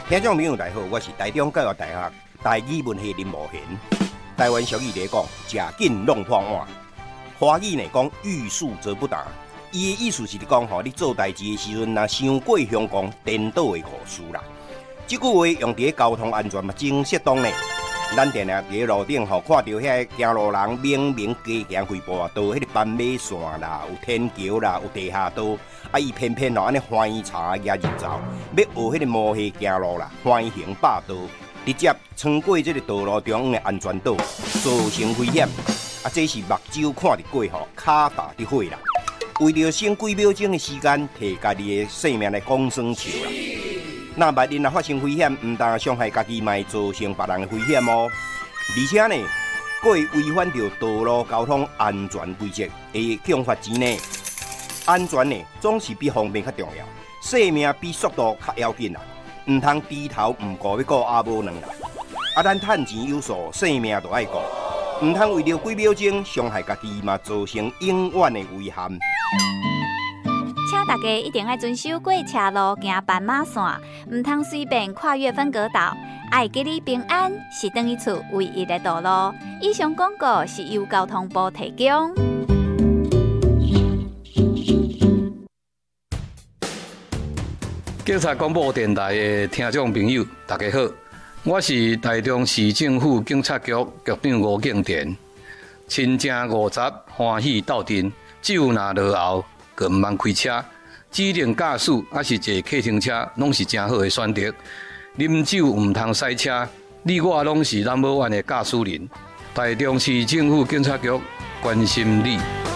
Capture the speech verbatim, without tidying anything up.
听众朋友大家好，我是台中教育大学台语文系林茂贤。台湾俗语来讲，食紧弄破碗。华语呢讲欲速则不达，伊的意思是讲吼，你做代志的时阵，若伤过香港颠倒的误事啦。这句话用伫交通安全嘛真适当呢。咱定定伫路顶吼，看到遐行路人明明加行几步啊，到迄个斑马线啦，有天桥啦，有地下道，啊伊偏偏吼安尼欢喜查野入走，要学迄个摩西行路啦，欢行霸道，直接穿过这个道路中央的安全岛，造成危险。啊，这是目睭看得过吼，脚踏得火啦。为着省几秒钟的时间，摕家己的性命来讲算笑啦。那万一若发生危险，唔但伤害家己，嘛会造成别人的危险哦。而且呢，佫会违反着道路交通安全规则，会强罚钱呢。安全呢，总是比方便较重要，性命比速度较要紧啦。唔通低头唔顾要顾阿母娘啦。啊，咱趁钱有数，性命就爱顾，唔通为了几秒钟伤害家己，嘛造成永远的遗憾。 请大家一定要遵守过车路、行斑马线，唔通随便跨越分隔岛。爱给你平安是等于厝唯一的道路。以上广告是由交通部提供。 警察广播电台的听众朋友，大家好，我是台中市政府警察局局长吴敬田。亲情五十，欢喜斗阵，酒若落后，更毋通开车。指定驾驶还是坐客停车，拢是真好的选择。啉酒毋通驶车，你我拢是 number one 的驾驶人。台中市政府警察局关心你。